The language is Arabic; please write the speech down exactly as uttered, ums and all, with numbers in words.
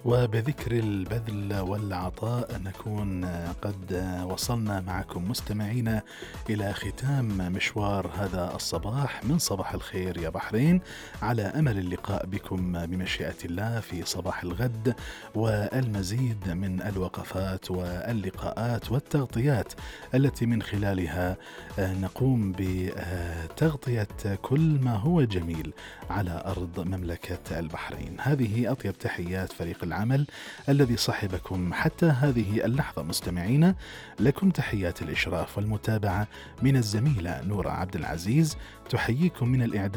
وبذكر البذل والعطاء نكون قد وصلنا معكم مستمعين إلى ختام مشوار هذا الصباح من صباح الخير يا بحرين، على أمل اللقاء بكم بمشيئة الله في صباح الغد والمزيد من الوقفات واللقاءات والتغطيات التي من خلالها نقوم بتغطية كل ما هو جميل على أرض مملكة البحرين. هذه أطيب تحيات فريق العمل الذي صحبكم حتى هذه اللحظة مستمعين. لكم تحيات الإشراف والمتابعة من الزميلة نورة عبد العزيز، تحييكم من الإعداد